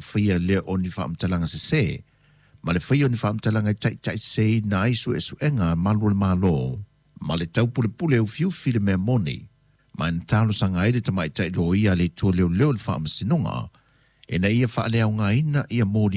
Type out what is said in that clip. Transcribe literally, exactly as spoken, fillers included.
fia le o ni whaamtalanga se se, ma le fia o ni whaamtalanga tai tai se na isu e su enga malu le malo, ma le tau pule pule au fiu file mea moni, ma en talo sanga aile tamai tai lo ia le tua leo leo le whaamasinonga, e na ia wha leo ngā ina ia moni